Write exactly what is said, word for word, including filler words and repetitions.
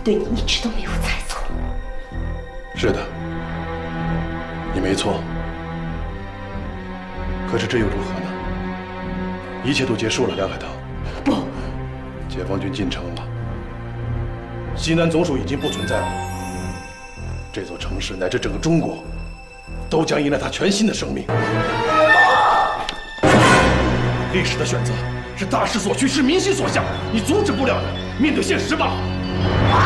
对你一直都没有猜错。 是的，你没错。可是这又如何呢？一切都结束了，梁海棠。 不， 解放军进城了，西南总署已经不存在了。这座城市乃至整个中国，都将迎来它全新的生命。历史的选择是大势所趋，是民心所向，你阻止不了的。面对现实吧。